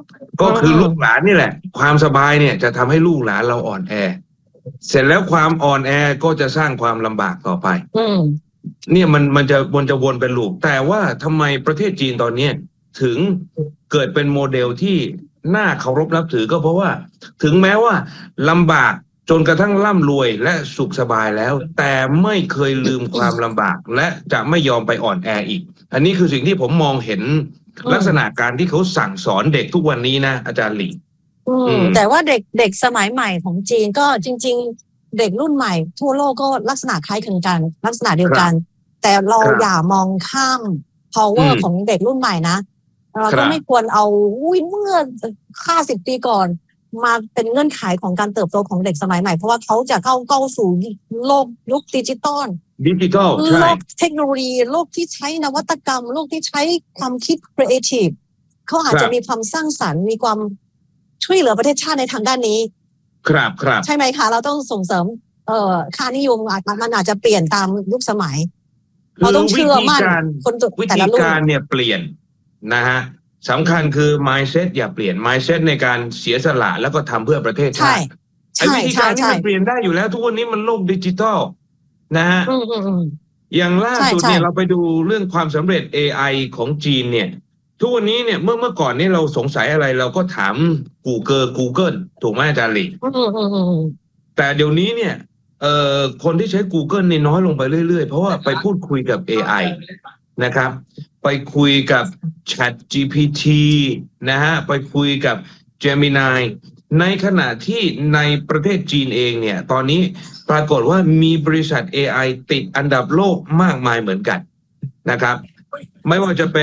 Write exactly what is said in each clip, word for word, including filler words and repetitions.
ก็คือลูกหลานนี่แหละความสบายเนี่ยจะทำให้ลูกหลานเราอ่อนแอเสร็จแล้วความอ่อนแอก็จะสร้างความลำบากต่อไปเนี่ยมันมันจะมันจะวนเป็นลูปแต่ว่าทำไมประเทศจีนตอนนี้ถึงเกิดเป็นโมเดลที่น่าเคารพนับถือก็เพราะว่าถึงแม้ว่าลำบากจนกระทั่งร่ำรวยและสุขสบายแล้วแต่ไม่เคยลืมความลำบากและจะไม่ยอมไปอ่อนแออีกอันนี้คือสิ่งที่ผมมองเห็นลักษณะการที่เขาสั่งสอนเด็กทุกวันนี้นะอาจารย์หลี่แต่ว่าเด็กเด็กสมัยใหม่ของจีนก็จริงๆเด็กรุ่นใหม่ทั่วโลกก็ลักษณะคล้ายคลึงกันลักษณะเดียวกันแต่เราอย่ามองข้าม power ของเด็กรุ่นใหม่นะเราก็ไม่ควรเอาอุ้ยเมื่อห้าสิบปีก่อนมาเป็นเงื่อนไขของการเติบโตของเด็กสมัยใหม่เพราะว่าเขาจะเข้าเข้าสู่โลกยุคดิจิตอลดิจิตอลโลกเทคโนโลยีโลกที่ใช้นวัตกรรมโลกที่ใช้ความคิด creative เขาอาจจะมีความสร้างสรรค์มีความช่วยเหลือประเทศชาติในทางด้านนี้ครับครับใช่ไหมคะเราต้องส่งเสริมเอ่อค่านิยมมันอาจจะเปลี่ยนตามยุคสมัยเราต้องเชื่อมั่นคนแต่ละรุ่นวิธีการเนี่ยเปลี่ยนนะฮะสำคัญคือ mindset อย่าเปลี่ยน mindset ในการเสียสละแล้วก็ทำเพื่อประเทศชาติไอ้วิธีการนี่มันเปลี่ยนได้อยู่แล้วทุกวันนี้มันโลกดิจิตอลนะฮะอย่างล่าสุดเนี่ยเราไปดูเรื่องความสำเร็จ เอ ไอ ของจีนเนี่ยทุกวันนี้เนี่ยเมื่อเมื่อก่อนนี่เราสงสัยอะไรเราก็ถาม Google Google ถูกไหมอาจารย์หลี่แต่เดี๋ยวนี้เนี่ยเอ่อคนที่ใช้ Google นี่น้อยลงไปเรื่อยๆเพราะว่าไปพูดคุยกับ เอ ไอ นะครับไปคุยกับ Chat จี พี ที นะฮะไปคุยกับ Gemini ในขณะที่ในประเทศจีนเองเนี่ยตอนนี้ปรากฏว่ามีบริษัท เอ ไอ ติดอันดับโลกมากมายเหมือนกันนะครับไม่ว่าจะเป็น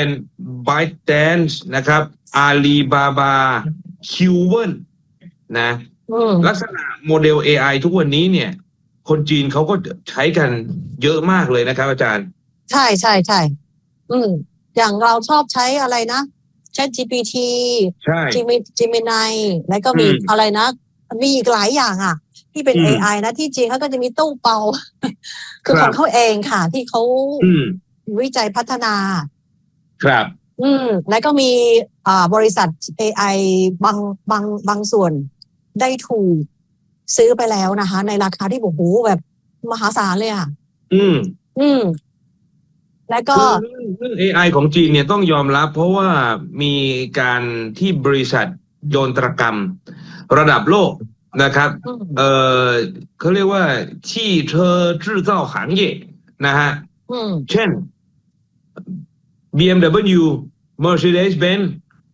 ByteDance นะครับ Alibaba Qwen นะลักษณะโมเดล เอ ไอ ทุกวันนี้เนี่ยคนจีนเขาก็ใช้กันเยอะมากเลยนะครับอาจารย์ใช่ใช่ใช่อืมอย่างเราชอบใช้อะไรนะ Chat จี พี ทีใช่ Gemini แล้วก็มีอะไรนะมีอีกหลายอย่างอ่ะที่เป็น เอ ไอ นะที่จีนเขาก็จะมีตู้เปาคือของเขาเองค่ะที่เขาวิจัยพัฒนาครับอืมแล้วก็มีอ่าบริษัท เอ ไอ บางบางบางส่วนได้ถูกซื้อไปแล้วนะคะในราคาที่โอ้โหแบบมหาศาลเลยอ่ะอืมอืมแล้วก็เรื่อง เอ ไอ ของจีนเนี่ยต้องยอมรับเพราะว่ามีการที่บริษัทโยนตรกรรมระดับโลกนะครับเอ่อเขาเรียกว่าที่เธอ制造行业นะฮะเช่น บี เอ็ม ดับเบิลยู Mercedes-Benz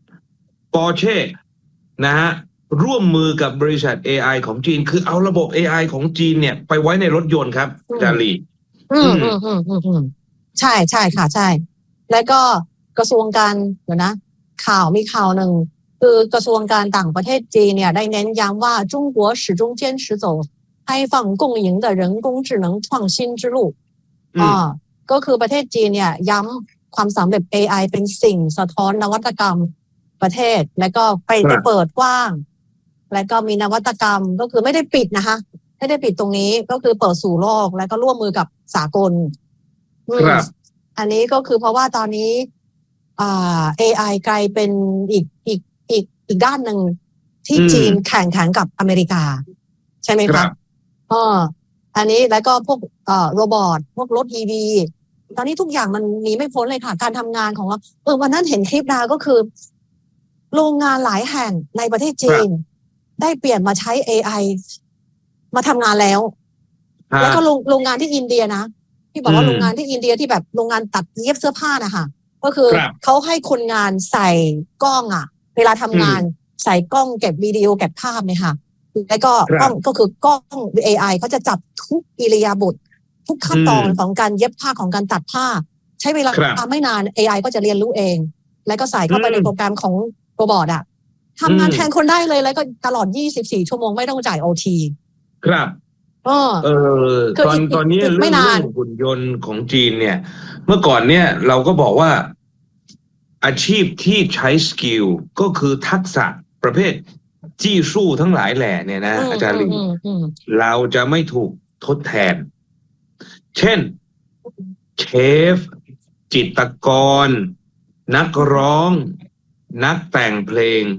Porsche นะฮะร่วมมือกับบริษัท เอ ไอ ของจีนคือเอาระบบ เอ ไอ ของจีนเนี่ยไปไว้ในรถยนต์ครับจารีอืมอืมอืมอืมอืมใช่ใช่ค่ะใช่แล้วก็กระทรวงการเดี๋ยวนะข่าวมีข่าวหนึ่งคือกระทรวงการต่างประเทศจีนเนี่ยได้เน้นย้ำว่า中国始终坚持走开放共赢的人工智能创新之路อ่าก็คือประเทศจีนเนี่ยย้ำความสำเร็จ เอ ไอ เป็นสิ่งสะท้อนนวัตกรรมประเทศแล้วก็ไปไปเปิดกว้างแล้วก็มีนวัตกรรมก็คือไม่ได้ปิดนะคะไม่ได้ปิดตรงนี้ก็คือเปิดสู่โลกแล้วก็ร่วมมือกับสากลอันนี้ก็คือเพราะว่าตอนนี้อ่า เอ ไอ กลายเป็นอีกอีกอีกอีกด้านหนึ่งที่จีนแข่งขันกับอเมริกาใช่ไหมครับอ๋ออันนี้แล้วก็พวกเอ่อโรบอทพวกรถ อี วี ตอนนี้ทุกอย่างมันหนีไม่พ้นเลยค่ะการทำงานของเราเออวันนั้นเห็นคลิปดาก็คือโรงงานหลายแห่งในประเทศจีนได้เปลี่ยนมาใช้ เอ ไอ มาทำงานแล้วแล้วก็โรงงานที่อินเดียนะที่บอกว่าโรงงานที่อินเดียที่แบบโรงงานตัดเย็บเสื้อผ้านะคะก็คือเขาให้คนงานใส่กล้องอ่ะเวลาทำงานใส่กล้องเก็บวิดีโอเก็บภาพเนี่ยค่ะแล้วก็กล้องก็คือกล้อง เอ ไอ เขาจะจับทุกอิริยาบถทุกขั้นตอนของการเย็บผ้าของการตัดผ้าใช้เวลาไม่นาน เอ ไอ ก็จะเรียนรู้เองแล้วก็ใส่เข้าไปในโปรแกรมของโรบอทอ่ะทำงานแทนคนได้เลยแล้วก็ตลอดยี่สิบสี่ชั่วโมงไม่ต้องจ่าย โอ ทีครับเออตอนตอนนี้เรื่องหุ่นยนต์ของจีนเนี่ยเมื่อก่อนเนี่ยเราก็บอกว่าอาชีพที่ใช้สกิลก็คือทักษะประเภทจี้สู้ทั้งหลายแหล่เนี่ยนะอาจารย์ลิงเราจะไม่ถูกทดแทนเช่นเชฟจิตรกรนักร้องนักแต่งเพลง